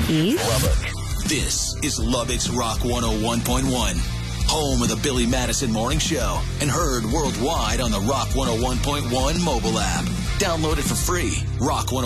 East. Lubbock. This is Lubbock's Rock 101.1. Home of the Billy Madison Morning Show and heard worldwide on the Rock 101.1 mobile app. Download it for free. Rock 101.